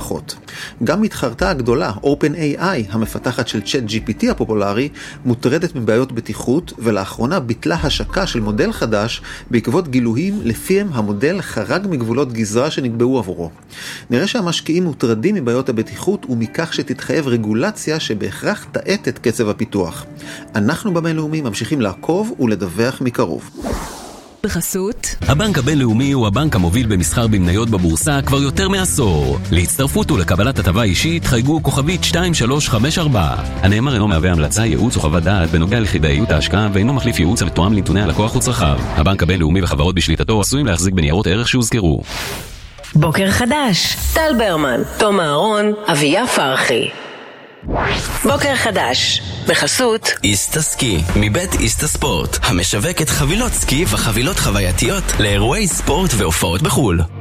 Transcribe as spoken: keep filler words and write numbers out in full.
פחות. גם מתחרתה הגדולה, OpenAI, המפתחת של צ'אט ג'י פי טי הפופולרי, מוטרדת מבעיות בטיחות, ולאחרונה ביטלה השקה של מודל חדש בעקבות גילויים לפיהם המודל חרג מגבולות גזרה שנקבעו עבורו. נראה שהמשקיעים מוטרדים מבעיות הבטיחות ומכך שתתחייב רגולציה שבהכרח תאט את קצב הפיתוח. אנחנו בבינלאומי ממשיכים לעקוב ולדווח מקרוב. בחסות הבנק הבינלאומי הוא הבנק המוביל במסחר במניות בבורסה כבר יותר מעשור. להצטרפות ולקבלת הטבה אישית חייגו כוכבית שתיים שלוש חמש ארבע. הנאמר אינו מהווה המלצה, ייעוץ או חוות דעת בנוגע לכדאיות ההשקעה ואינו מחליף ייעוץ המתואם לנתוני הלקוח וצרכיו. הבנק הבינלאומי וחברות בשליטתו עשויים להחזיק בניירות ערך שהוזכרו. בוקר חדש, טל ברמן, תום אהרון, אביה פרחי. בוקר חדש, בחסות איסטה סקי, מבית איסטה ספורט, המשווקת חבילות סקי וחבילות חווייתיות לאירועי ספורט והופעות בחול.